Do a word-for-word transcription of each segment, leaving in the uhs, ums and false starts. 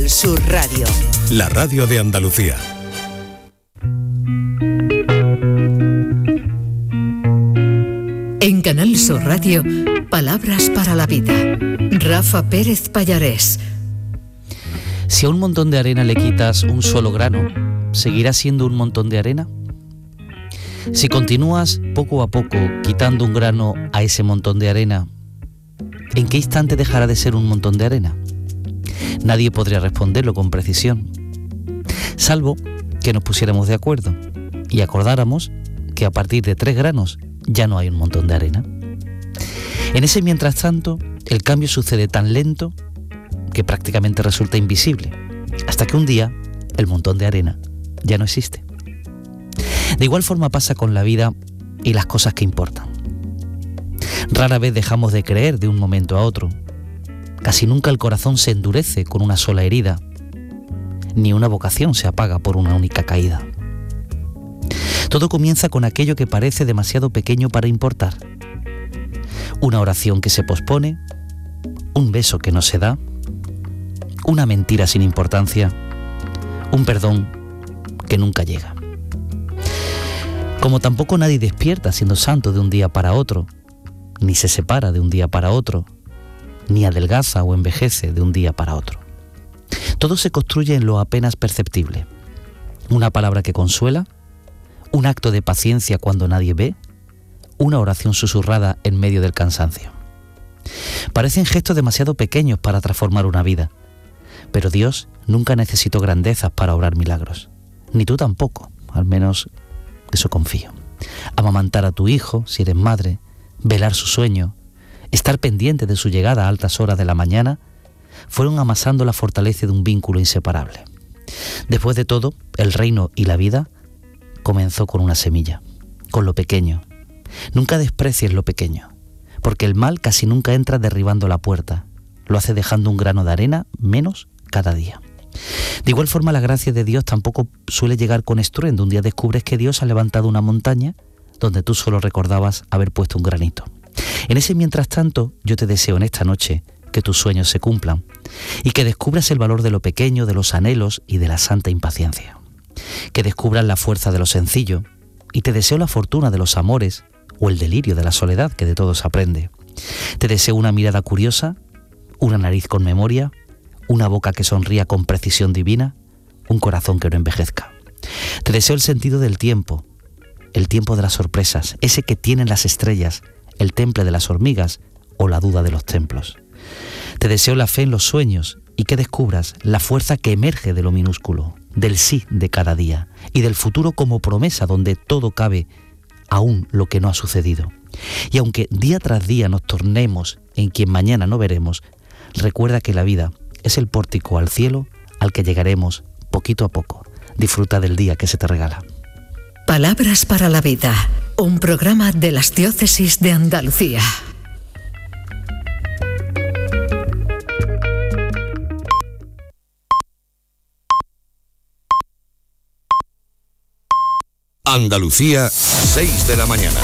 Sur Radio. La radio de Andalucía. En Canal Sur Radio, Palabras para la Vida. Rafa Pérez Pallarés. Si a un montón de arena le quitas un solo grano, ¿seguirá siendo un montón de arena? Si continúas poco a poco quitando un grano a ese montón de arena, ¿en qué instante dejará de ser un montón de arena? Nadie podría responderlo con precisión, salvo que nos pusiéramos de acuerdo y acordáramos que a partir de tres granos ya no hay un montón de arena. En ese mientras tanto, el cambio sucede tan lento que prácticamente resulta invisible, hasta que un día el montón de arena ya no existe. De igual forma pasa con la vida y las cosas que importan. Rara vez dejamos de creer de un momento a otro. Casi nunca el corazón se endurece con una sola herida, ni una vocación se apaga por una única caída. Todo comienza con aquello que parece demasiado pequeño para importar. Una oración que se pospone, un beso que no se da, una mentira sin importancia, un perdón que nunca llega. Como tampoco nadie despierta siendo santo de un día para otro, ni se separa de un día para otro, ni adelgaza o envejece de un día para otro. Todo se construye en lo apenas perceptible. Una palabra que consuela, un acto de paciencia cuando nadie ve, una oración susurrada en medio del cansancio. Parecen gestos demasiado pequeños para transformar una vida, pero Dios nunca necesitó grandezas para obrar milagros. Ni tú tampoco, al menos eso confío. Amamantar a tu hijo, si eres madre, velar su sueño, estar pendiente de su llegada a altas horas de la mañana, fueron amasando la fortaleza de un vínculo inseparable. Después de todo, el reino y la vida comenzó con una semilla, con lo pequeño. Nunca desprecies lo pequeño, porque el mal casi nunca entra derribando la puerta, lo hace dejando un grano de arena menos cada día. De igual forma, la gracia de Dios tampoco suele llegar con estruendo. Un día descubres que Dios ha levantado una montaña donde tú solo recordabas haber puesto un granito. En ese mientras tanto, yo te deseo en esta noche que tus sueños se cumplan y que descubras el valor de lo pequeño, de los anhelos y de la santa impaciencia. Que descubras la fuerza de lo sencillo y te deseo la fortuna de los amores o el delirio de la soledad que de todo se aprende. Te deseo una mirada curiosa, una nariz con memoria, una boca que sonría con precisión divina, un corazón que no envejezca. Te deseo el sentido del tiempo, el tiempo de las sorpresas, ese que tienen las estrellas, el temple de las hormigas o la duda de los templos. Te deseo la fe en los sueños y que descubras la fuerza que emerge de lo minúsculo, del sí de cada día y del futuro como promesa donde todo cabe, aún lo que no ha sucedido. Y aunque día tras día nos tornemos en quien mañana no veremos, recuerda que la vida es el pórtico al cielo al que llegaremos poquito a poco. Disfruta del día que se te regala. Palabras para la Vida, un programa de las Diócesis de Andalucía. Andalucía, seis de la mañana.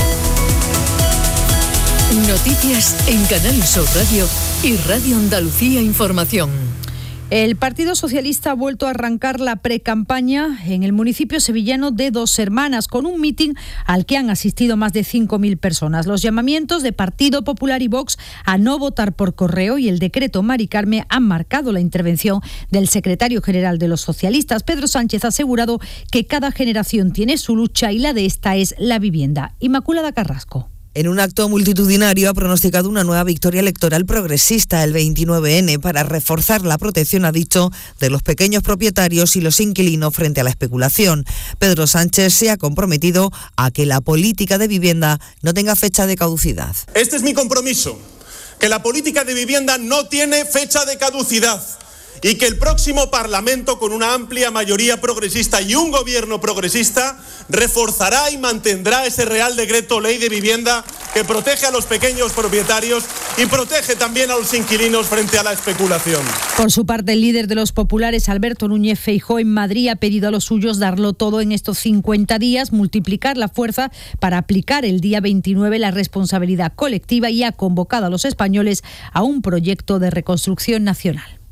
Noticias en Canal Sur Radio y Radio Andalucía Información. El Partido Socialista ha vuelto a arrancar la precampaña en el municipio sevillano de Dos Hermanas con un mitin al que han asistido más de cinco mil personas. Los llamamientos de Partido Popular y Vox a no votar por correo y el decreto Mari Carme han marcado la intervención del secretario general de los socialistas. Pedro Sánchez ha asegurado que cada generación tiene su lucha y la de esta es la vivienda. Inmaculada Carrasco. En un acto multitudinario ha pronosticado una nueva victoria electoral progresista el veintinueve ene para reforzar la protección, ha dicho, de los pequeños propietarios y los inquilinos frente a la especulación. Pedro Sánchez se ha comprometido a que la política de vivienda no tenga fecha de caducidad. Este es mi compromiso, que la política de vivienda no tiene fecha de caducidad y que el próximo Parlamento, con una amplia mayoría progresista y un gobierno progresista, reforzará y mantendrá ese Real Decreto Ley de Vivienda que protege a los pequeños propietarios y protege también a los inquilinos frente a la especulación. Por su parte, el líder de los populares, Alberto Núñez Feijóo, en Madrid ha pedido a los suyos darlo todo en estos cincuenta días, multiplicar la fuerza para aplicar el día veintinueve la responsabilidad colectiva y ha convocado a los españoles a un proyecto de reconstrucción nacional.